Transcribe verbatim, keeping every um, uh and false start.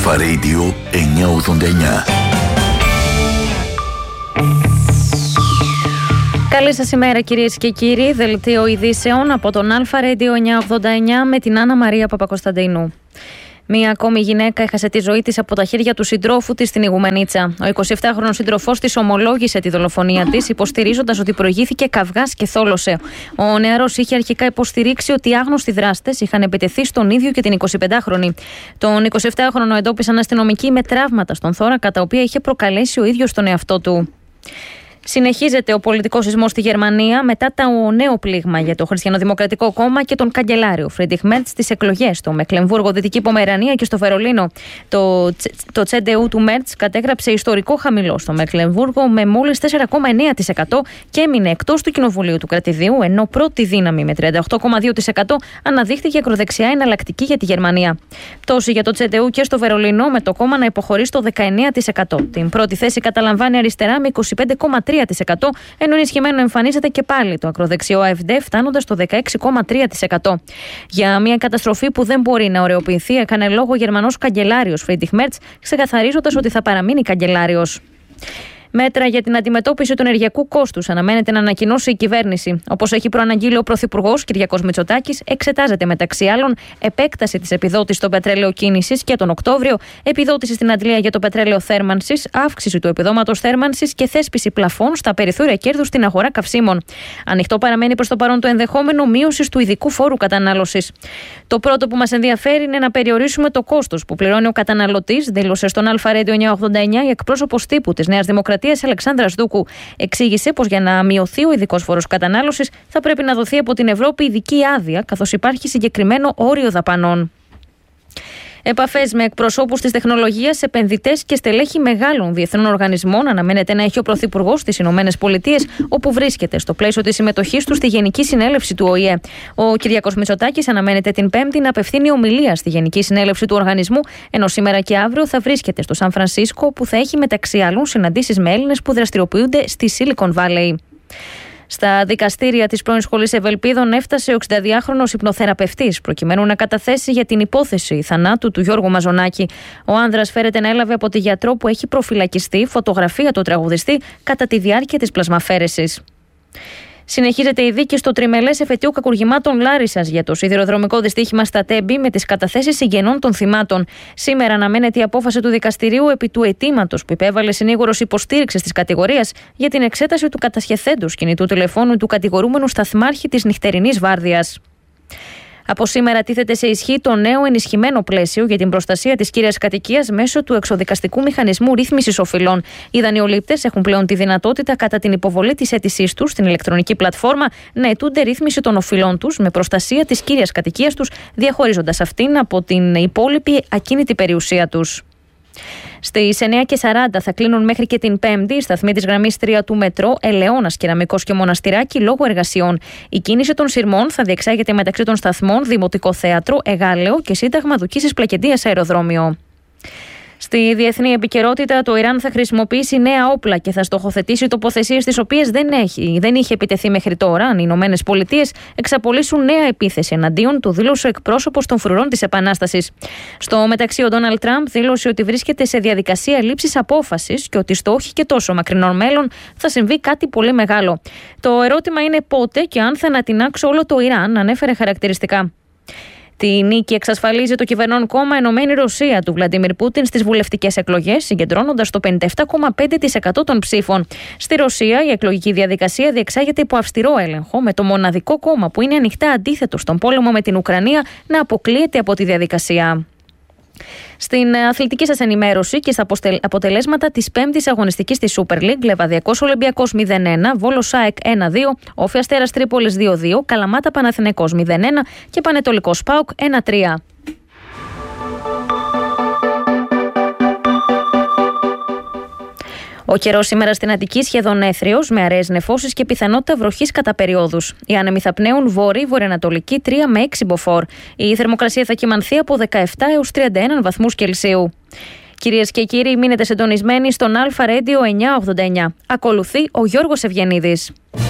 Αλφα Radio εννιακόσια ογδόντα εννιά. Καλή σας ημέρα κυρίες και κύριοι, δελτίο ειδήσεων από τον Αλφα Radio εννιακόσια ογδόντα εννιά με την Άννα Μαρία Παπακοσταντίνου. Μία ακόμη γυναίκα έχασε τη ζωή της από τα χέρια του συντρόφου της στην Ιγουμενίτσα. Ο εικοσιεπτάχρονος σύντροφός της ομολόγησε τη δολοφονία της, υποστηρίζοντας ότι προηγήθηκε καυγάς και θόλωσε. Ο νεαρός είχε αρχικά υποστηρίξει ότι οι άγνωστοι δράστες είχαν επιτεθεί στον ίδιο και την εικοσιπεντάχρονη. Τον εικοσιεπτάχρονο εντόπισαν αστυνομικοί με τραύματα στον θώρακα, τα οποία είχε προκαλέσει ο ίδιος τον εαυτό του. Συνεχίζεται ο πολιτικός σεισμός στη Γερμανία μετά το νέο πλήγμα για το Χριστιανοδημοκρατικό Κόμμα και τον καγκελάριο Φρίντριχ Μέρτς στις εκλογές στο Μεκλεμβούργο, Δυτική Πομερανία και στο Βερολίνο. Το, το τσεντεού του Μέρτς κατέγραψε ιστορικό χαμηλό στο Μεκλεμβούργο με μόλις τέσσερα κόμμα εννέα τοις εκατό και έμεινε εκτός του κοινοβουλίου του κρατηδίου, ενώ πρώτη δύναμη με τριάντα οκτώ κόμμα δύο τοις εκατό αναδείχθηκε ακροδεξιά εναλλακτική για τη Γερμανία. Πτώση για το τσεντεού και στο Βερολίνο, με το κόμμα να υποχωρεί στο δεκαεννέα τοις εκατό. Την πρώτη θέση καταλαμβάνει αριστερά με είκοσι πέντε κόμμα τρία τοις εκατό, ενώ ενισχυμένο εμφανίζεται και πάλι το ακροδεξιό ΑΕΦΔ, φτάνοντας στο δεκαέξι κόμμα τρία τοις εκατό. Για μια καταστροφή που δεν μπορεί να ωρεοποιηθεί, έκανε λόγο ο Γερμανός καγκελάριος Φρίντριχ Μέρτς, ξεκαθαρίζοντας ότι θα παραμείνει καγκελάριος. Μέτρα για την αντιμετώπιση του ενεργειακού κόστους αναμένεται να ανακοινώσει η κυβέρνηση. Όπως έχει προαναγγείλει ο Πρωθυπουργός Κυριάκος Μητσοτάκης, εξετάζεται μεταξύ άλλων επέκταση της επιδότησης στο πετρέλαιο κίνησης και τον Οκτώβριο, επιδότηση στην αντλία για το πετρέλαιο θέρμανσης, αύξηση του επιδόματος θέρμανσης και θέσπιση πλαφών στα περιθώρια κέρδους στην αγορά καυσίμων. Ανοιχτό παραμένει προς το παρόν το ενδεχόμενο μείωσης του ειδικού φόρου κατανάλωσης. Το πρώτο που μας ενδιαφέρει είναι να περιορίσουμε το κόστος που πληρώνει ο καταναλωτής, δήλωσε στον Αλφα Radio εννιακόσια ογδόντα εννιά η εκπρόσωπος τύπου της Νέας Δημοκρατίας Αλεξάνδρας Δούκου. Εξήγησε πως για να μειωθεί ο ειδικός φόρος κατανάλωσης θα πρέπει να δοθεί από την Ευρώπη ειδική άδεια, καθώς υπάρχει συγκεκριμένο όριο δαπανών. Επαφές με εκπροσώπους της τεχνολογίας, επενδυτές και στελέχη μεγάλων διεθνών οργανισμών αναμένεται να έχει ο Πρωθυπουργός στις Ηνωμένες Πολιτείες, όπου βρίσκεται στο πλαίσιο της συμμετοχής του στη Γενική Συνέλευση του Ο Η Ε. Ο Κυριάκος Μητσοτάκης αναμένεται την Πέμπτη να απευθύνει ομιλία στη Γενική Συνέλευση του οργανισμού, ενώ σήμερα και αύριο θα βρίσκεται στο Σαν Φρανσίσκο, που θα έχει μεταξύ άλλων συναντήσεις με Έλληνες που δραστηριοποιούνται στη Silicon Valley. Στα δικαστήρια της πρώην Σχολής Ευελπίδων έφτασε ο εξηνταδυάχρονος υπνοθεραπευτής, προκειμένου να καταθέσει για την υπόθεση θανάτου του Γιώργου Μαζονάκη. Ο άνδρας φέρεται να έλαβε από τη γιατρό που έχει προφυλακιστεί φωτογραφία του τραγουδιστή κατά τη διάρκεια της πλασμαφέρεσης. Συνεχίζεται η δίκη στο τριμελές εφετείο κακουργημάτων Λάρισσας για το σιδηροδρομικό δυστύχημα στα Τέμπη με τις καταθέσεις συγγενών των θυμάτων. Σήμερα αναμένεται η απόφαση του δικαστηρίου επί του αιτήματος που υπέβαλε συνήγορος υποστήριξης της κατηγορίας για την εξέταση του κατασχεθέντος κινητού τηλεφώνου του κατηγορούμενου σταθμάρχη της νυχτερινής βάρδιας. Από σήμερα τίθεται σε ισχύ το νέο ενισχυμένο πλαίσιο για την προστασία της κύριας κατοικίας μέσω του εξοδικαστικού μηχανισμού ρύθμισης οφειλών. Οι δανειολήπτες έχουν πλέον τη δυνατότητα, κατά την υποβολή της αίτησής τους στην ηλεκτρονική πλατφόρμα, να αιτούνται ρύθμιση των οφειλών τους με προστασία της κύριας κατοικίας τους, διαχωρίζοντας αυτήν από την υπόλοιπη ακίνητη περιουσία τους. Στις εννέα και σαράντα θα κλείνουν μέχρι και την Πέμπτη οι σταθμοί της γραμμής τρία του μετρό Ελαιώνας, Κεραμικός και Μοναστηράκι λόγω εργασιών. Η κίνηση των σειρμών θα διεξάγεται μεταξύ των σταθμών Δημοτικό Θέατρο, Εγάλεο και Σύνταγμα Δουκίσης Πλακεντίας Αεροδρόμιο. Στη διεθνή επικαιρότητα, το Ιράν θα χρησιμοποιήσει νέα όπλα και θα στοχοθετήσει τοποθεσίες τις οποίες δεν, έχει, δεν είχε επιτεθεί μέχρι τώρα, αν οι Ηνωμένες Πολιτείες εξαπολύσουν νέα επίθεση εναντίον του, δήλωσε ο εκπρόσωπος των φρουρών της Επανάστασης. Στο μεταξύ, ο Ντόναλντ Τραμπ δήλωσε ότι βρίσκεται σε διαδικασία λήψης απόφασης και ότι στο όχι και τόσο μακρινό μέλλον θα συμβεί κάτι πολύ μεγάλο. Το ερώτημα είναι πότε και αν θα ανατινάξει όλο το Ιράν, ανέφερε χαρακτηριστικά. Τη νίκη εξασφαλίζει το κυβερνών κόμμα Ενωμένη Ρωσία του Βλαντίμιρ Πούτιν στις βουλευτικές εκλογές, συγκεντρώνοντας το πενήντα επτά κόμμα πέντε τοις εκατό των ψήφων. Στη Ρωσία, η εκλογική διαδικασία διεξάγεται υπό αυστηρό έλεγχο, με το μοναδικό κόμμα που είναι ανοιχτά αντίθετο στον πόλεμο με την Ουκρανία να αποκλείεται από τη διαδικασία. Στην αθλητική σας ενημέρωση και στα αποτελέσματα της πέμπτης αγωνιστικής της Super League, Λεβαδιακός Ολυμπιακός μηδέν ένα, Βόλος ΑΕΚ ένα δύο, Όφη Αστέρας Τρίπολης δύο δύο, Καλαμάτα Παναθηναϊκός μηδέν ένα και Πανετολικός ΠΑΟΚ ένα τρία. Ο καιρός σήμερα στην Αττική σχεδόν έθριος, με αραιές νεφώσεις και πιθανότητα βροχής κατά περιόδους. Οι άνεμοι θα πνέουν βορρή-βορειοανατολική τρία με έξι μποφόρ. Η θερμοκρασία θα κυμανθεί από δεκαεπτά έως τριάντα ένα βαθμούς Κελσίου. Κυρίες και κύριοι, μείνετε συντονισμένοι στον Αλφα Radio εννιακόσια ογδόντα εννιά. Ακολουθεί ο Γιώργος Ευγενίδης.